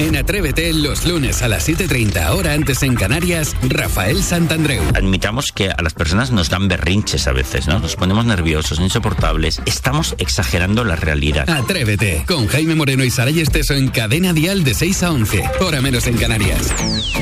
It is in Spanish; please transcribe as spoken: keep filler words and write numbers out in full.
En Atrévete, los lunes a las siete treinta, hora antes en Canarias, Rafael Santandreu. Admitamos que a las personas nos dan berrinches a veces, ¿no? Nos ponemos nerviosos, insoportables. Estamos exagerando la realidad. Atrévete, con Jaime Moreno y Saray Esteso en Cadena Dial de seis a once, hora menos en Canarias.